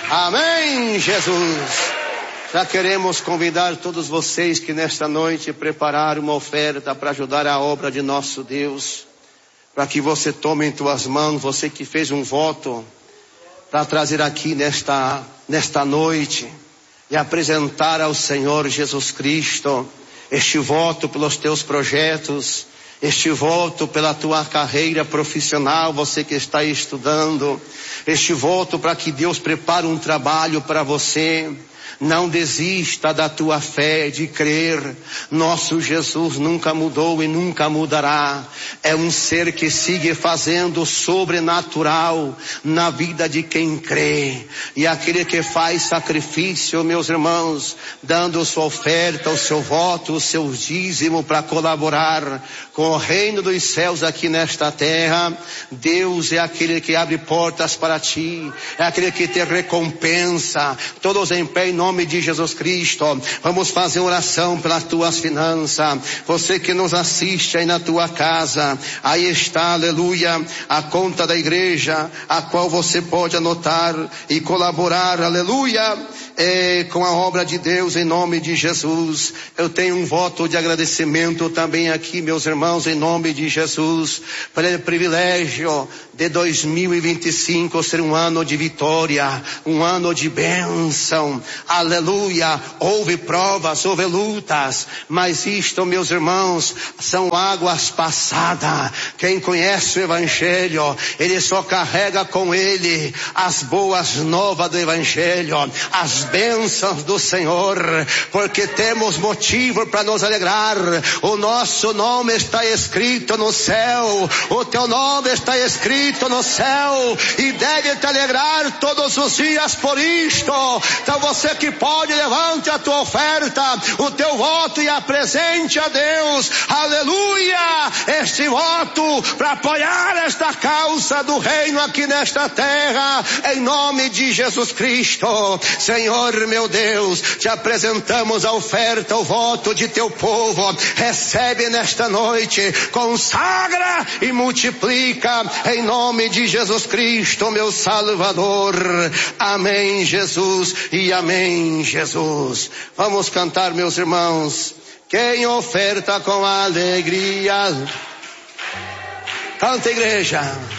Amém, Jesus. Já queremos convidar todos vocês que nesta noite prepararam uma oferta para ajudar a obra de nosso Deus, para que você tome em tuas mãos, você que fez um voto, para trazer aqui nesta noite e apresentar ao Senhor Jesus Cristo este voto pelos teus projetos, este voto pela tua carreira profissional, você que está estudando, este voto para que Deus prepare um trabalho para você. Não desista da tua fé de crer. Nosso Jesus nunca mudou e nunca mudará. É um ser que sigue fazendo o sobrenatural na vida de quem crê. E aquele que faz sacrifício, meus irmãos, dando sua oferta, o seu voto, o seu dízimo para colaborar com o reino dos céus aqui nesta terra. Deus é aquele que abre portas para ti, é aquele que te recompensa. Todos em pé em nome de Jesus Cristo, vamos fazer oração pelas tuas finanças. Você que nos assiste aí na tua casa, aí está, aleluia, a conta da igreja, a qual você pode anotar e colaborar, aleluia, com a obra de Deus em nome de Jesus. Eu tenho um voto de agradecimento também aqui, meus irmãos, em nome de Jesus, pelo privilégio de 2025 ser um ano de vitória, um ano de bênção, aleluia. Houve provas, houve lutas, mas isto, meus irmãos, são águas passadas. Quem conhece o Evangelho, ele só carrega com ele as boas novas do Evangelho, as bênçãos do Senhor, porque temos motivo para nos alegrar. O nosso nome está escrito no céu, o teu nome está escrito no céu, e deve te alegrar todos os dias por isto. Então você que pode, levante a tua oferta, o teu voto, e apresente a Deus, aleluia, este voto para apoiar esta causa do reino aqui nesta terra, em nome de Jesus Cristo. Senhor meu Deus, te apresentamos a oferta, o voto de teu povo. Recebe nesta noite, consagra e multiplica em nome de Jesus Cristo, meu Salvador. Amém, Jesus, e amém, Jesus. Vamos cantar, meus irmãos. Quem oferta com alegria, canta, igreja.